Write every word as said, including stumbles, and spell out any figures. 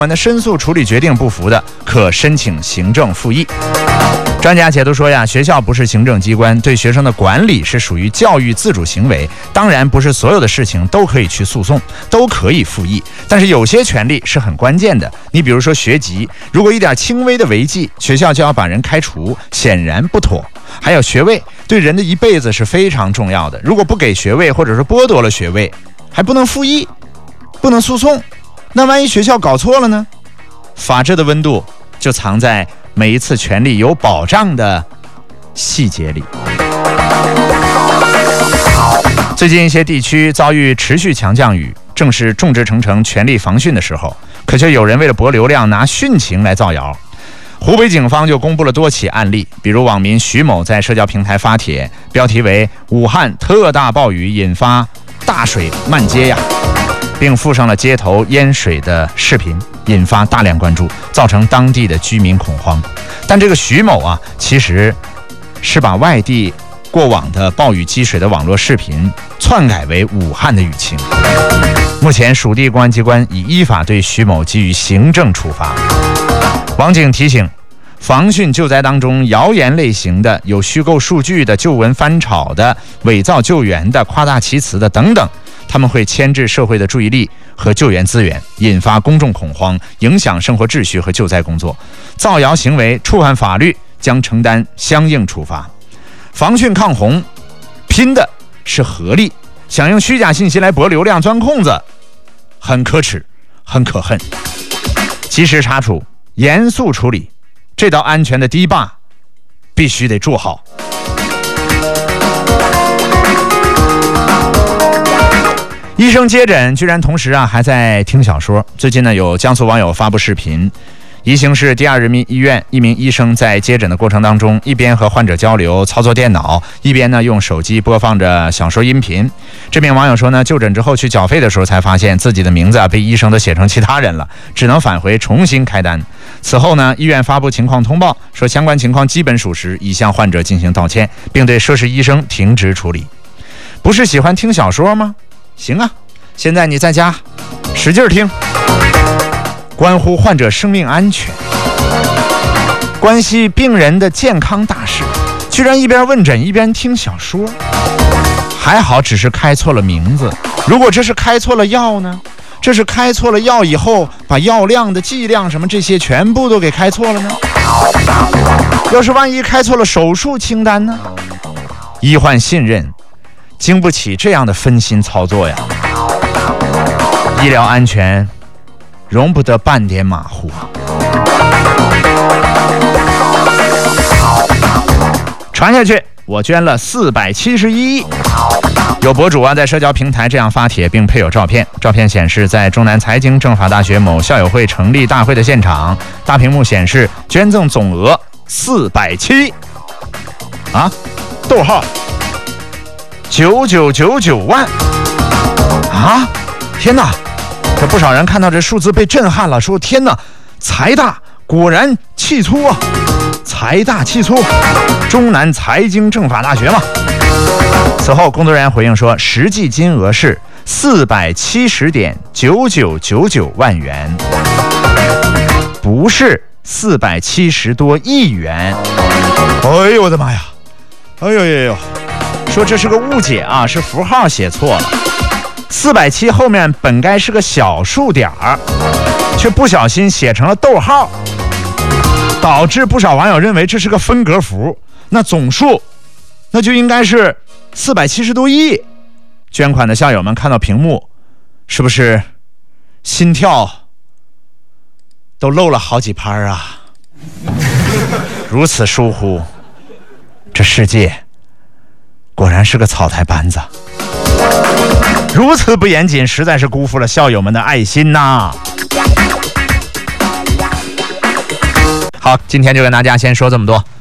的申诉处理决定不服的，可申请行政复议。专家解读说呀，学校不是行政机关，对学生的管理是属于教育自主行为，当然不是所有的事情都可以去诉讼，都可以复议，但是有些权利是很关键的。你比如说学籍，如果一点轻微的违纪，学校就要把人开除，显然不妥。还有学位，对人的一辈子是非常重要的，如果不给学位，或者是剥夺了学位，还不能复议，不能诉讼，那万一学校搞错了呢？法治的温度就藏在每一次权利有保障的细节里。最近一些地区遭遇持续强降雨，正是众志成城全力防汛的时候，可却有人为了博流量拿汛情来造谣。湖北警方就公布了多起案例，比如网民徐某在社交平台发帖，标题为武汉特大暴雨引发大水漫街呀，并附上了街头淹水的视频，引发大量关注，造成当地的居民恐慌。但这个徐某啊，其实是把外地过往的暴雨积水的网络视频篡改为武汉的雨情。目前属地公安机关已依法对徐某给予行政处罚。网警提醒，防汛救灾当中，谣言类型的、有虚构数据的、旧闻翻炒的、伪造救援的、夸大其词的等等，他们会牵制社会的注意力和救援资源，引发公众恐慌，影响生活秩序和救灾工作。造谣行为触犯法律，将承担相应处罚。防汛抗洪拼的是合力，想用虚假信息来博流量钻空子，很可耻，很可恨。及时查处，严肃处理，这道安全的堤坝必须得筑好。医生接诊居然同时啊还在听小说。最近呢，有江苏网友发布视频，宜兴市第二人民医院一名医生在接诊的过程当中，一边和患者交流操作电脑，一边呢用手机播放着小说音频。这名网友说呢，就诊之后去缴费的时候才发现自己的名字啊被医生都写成其他人了，只能返回重新开单。此后呢，医院发布情况通报，说相关情况基本属实，已向患者进行道歉，并对涉事医生停职处理。不是喜欢听小说吗？行啊，现在你在家使劲听，关乎患者生命安全，关系病人的健康大事，居然一边问诊一边听小说。还好只是开错了名字，如果这是开错了药呢？这是开错了药以后，把药量的剂量什么这些全部都给开错了呢？要是万一开错了手术清单呢？医患信任经不起这样的分心操作呀！医疗安全容不得半点马虎啊！传下去，我捐了四百七十一亿。有博主啊在社交平台这样发帖，并配有照片。照片显示，在中南财经政法大学某校友会成立大会的现场，大屏幕显示捐赠总额四百七啊，逗号九九九九万啊！天哪！这不少人看到这数字被震撼了，说天哪，财大果然气粗啊！财大气粗，中南财经政法大学嘛。此后，工作人员回应说，实际金额是四百七十点九九九九万元，不是四百七十多亿元。哎呦我的妈呀！哎呦呦呦！说这是个误解啊，是符号写错了。四百七后面本该是个小数点儿，却不小心写成了逗号，导致不少网友认为这是个分隔符。那总数，那就应该是四百七十多亿。捐款的校友们看到屏幕，是不是心跳都漏了好几拍啊？如此疏忽，这世界果然是个草台班子。如此不严谨，实在是辜负了校友们的爱心呐！好，今天就跟大家先说这么多。